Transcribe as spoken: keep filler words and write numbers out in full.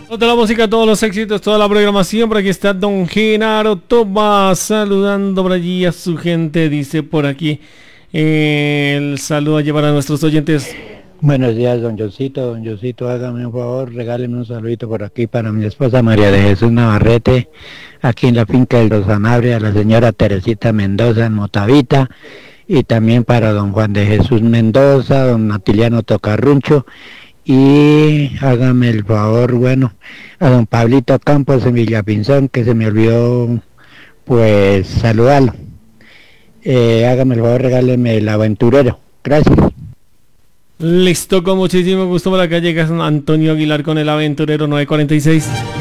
Toda la música, todos los éxitos, toda la programación. Por aquí está don Genaro Tomás saludando por allí a su gente. Dice por aquí eh, el saludo a llevar a nuestros oyentes. Buenos días, don Josito. Don Josito, hágame un favor, regáleme un saludito por aquí para mi esposa María de Jesús Navarrete, aquí en la finca del Dos Sanabria, a la señora Teresita Mendoza en Motavita, y también para don Juan de Jesús Mendoza, don Natiliano Tocarruncho, y hágame el favor, bueno, a don Pablito Campos en Villapinzón, que se me olvidó, pues, saludarlo. Eh, hágame el favor, regáleme el aventurero. Gracias. Listo, con muchísimo gusto. Por acá llega Antonio Aguilar con el aventurero nueve cuarenta y seis.